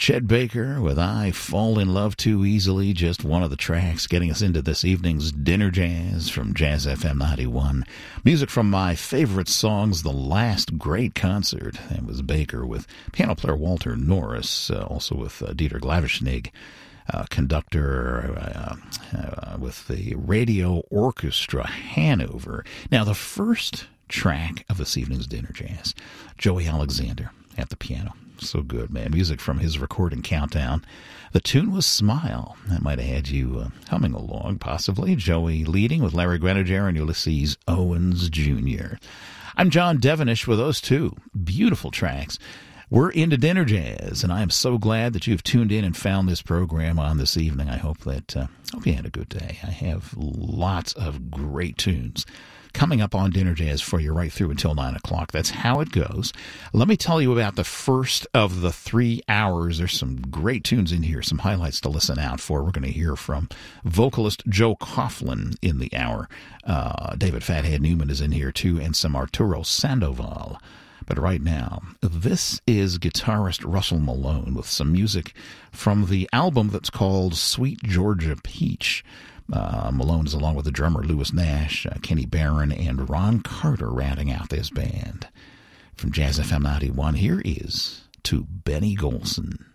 Chet Baker with I Fall in Love Too Easily, just one of the tracks getting us into this evening's Dinner Jazz from Jazz FM 91. Music from my favorite songs, The Last Great Concert. That was Baker with piano player Walter Norris, also with Dieter Glavischnig, conductor with the Radio Orchestra Hanover. Now, the first track of this evening's Dinner Jazz, Joey Alexander at the piano. So good, man. Music from his recording Countdown. The tune was Smile. That might have had you humming along, possibly. Joey leading with Larry Grenadier and Ulysses Owens Jr. I'm John Devenish with those two beautiful tracks. We're into Dinner Jazz, and I am so glad that you've tuned in and found this program on this evening. I hope you had a good day. I have lots of great tunes coming up on Dinner Jazz for you right through until 9 o'clock. That's how it goes. Let me tell you about the first of the 3 hours. There's some great tunes in here, some highlights to listen out for. We're going to hear from vocalist Joe Coughlin in the hour. David Fathead Newman is in here too, and some Arturo Sandoval. But right now, this is guitarist Russell Malone with some music from the album that's called Sweet Georgia Peach. Malone is along with the drummer Lewis Nash, Kenny Barron, and Ron Carter rounding out this band. From Jazz FM 91, here is To Benny Golson.